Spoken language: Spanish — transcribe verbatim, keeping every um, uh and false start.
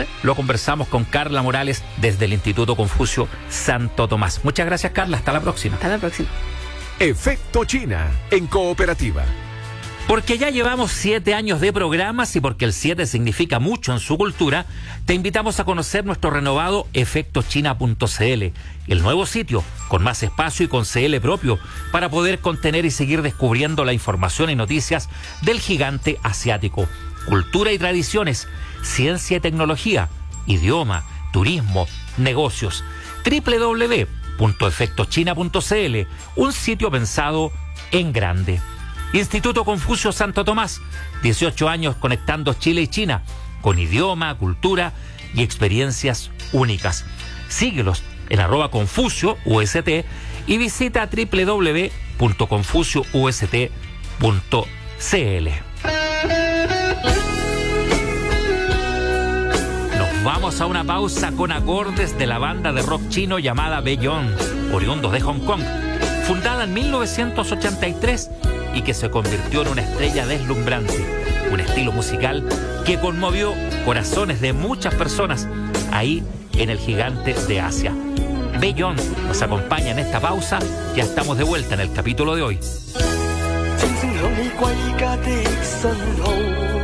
Eh, Lo conversamos con Carla Morales desde el Instituto Confucio Santo Tomás. Muchas gracias, Carla. Hasta la próxima. Hasta la próxima. Efecto China en Cooperativa. Porque ya llevamos siete años de programas y porque el siete significa mucho en su cultura, te invitamos a conocer nuestro renovado efecto china punto c l, el nuevo sitio con más espacio y con C L propio para poder contener y seguir descubriendo la información y noticias del gigante asiático. Cultura y tradiciones, ciencia y tecnología, idioma, turismo, negocios. doble u doble u doble u punto efecto china punto c l, un sitio pensado en grande. Instituto Confucio Santo Tomás, dieciocho años conectando Chile y China, con idioma, cultura y experiencias únicas. Síguelos en arroba Confucio U S T y visita doble u doble u doble u punto confucio u s t punto c l. Nos vamos a una pausa con acordes de la banda de rock chino llamada Beyond, oriundos de Hong Kong, fundada en mil novecientos ochenta y tres y que se convirtió en una estrella deslumbrante, un estilo musical que conmovió corazones de muchas personas ahí en el gigante de Asia. Beyond nos acompaña en esta pausa, ya estamos de vuelta en el capítulo de hoy.